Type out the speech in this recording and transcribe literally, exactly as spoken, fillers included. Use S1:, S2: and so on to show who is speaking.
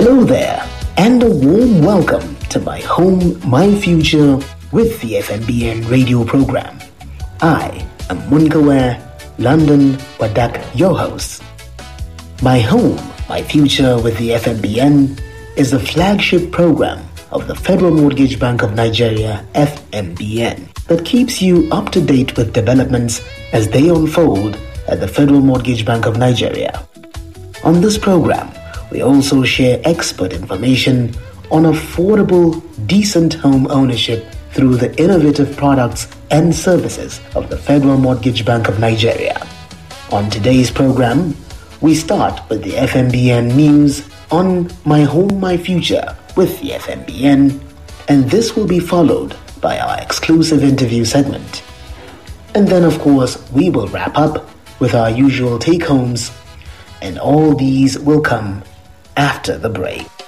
S1: Hello there, and a warm welcome to My Home, My Future with the F M B N radio program. I am Munkaware, London Wadak, your host. My Home, My Future with the F M B N is the flagship program of the Federal Mortgage Bank of Nigeria, F M B N, that keeps you up to date with developments as they unfold at the Federal Mortgage Bank of Nigeria. On this program, we also share expert information on affordable, decent home ownership through the innovative products and services of the Federal Mortgage Bank of Nigeria. On today's program, we start with the F M B N news on My Home, My Future with the F M B N, and this will be followed by our exclusive interview segment. And then, of course, we will wrap up with our usual take-homes, and all these will come after the break.